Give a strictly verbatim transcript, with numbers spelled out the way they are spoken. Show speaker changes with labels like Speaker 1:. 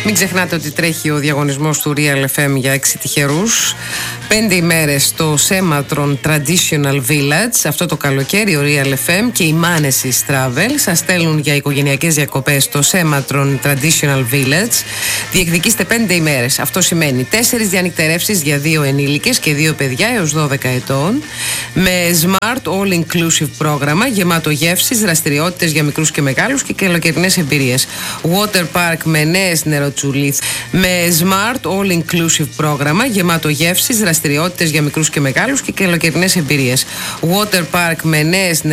Speaker 1: Μην ξεχνάτε ότι τρέχει ο διαγωνισμός του Real εφ εμ για έξι τυχερούς. Πέντε ημέρες στο Sematron Traditional Village. Αυτό το καλοκαίρι ο Real εφ εμ και η Manesis Travel σας στέλνουν για οικογενειακές διακοπές στο Sematron Traditional Village. Διεκδικήστε πέντε ημέρες. Αυτό σημαίνει τέσσερις διανυκτερεύσεις για δύο ενήλικες και δύο παιδιά έως δώδεκα ετών. Με smart all-inclusive πρόγραμμα γεμάτο γεύσεις, δραστηριότητες για μικρούς και μεγάλους και καλοκαιρινές εμπειρίες. Water park με νέες νεροτσουλίθ. Με smart all-inclusive πρόγραμμα γεμάτο γεύσεις, δραστηριότητες για μικρούς και μεγάλους και καλοκαιρινές εμπειρίες. Water park με νέες